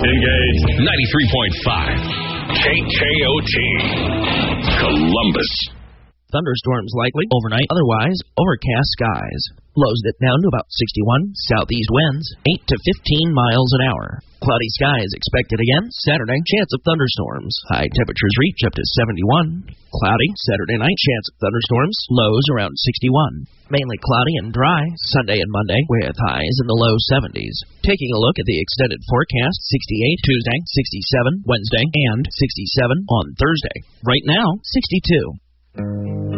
Engage. 93.5. KKOT. Columbus. Thunderstorms likely overnight, otherwise overcast skies. Lows dip down to about 61. Southeast winds 8 to 15 miles an hour. Cloudy skies expected again Saturday. Chance of thunderstorms. High temperatures reach up to 71. Cloudy Saturday night. Chance of thunderstorms. Lows around 61. Mainly cloudy and dry Sunday and Monday with highs in the low 70s. Taking a look at the extended forecast, 68 Tuesday, 67 Wednesday, and 67 on Thursday. Right now, 62.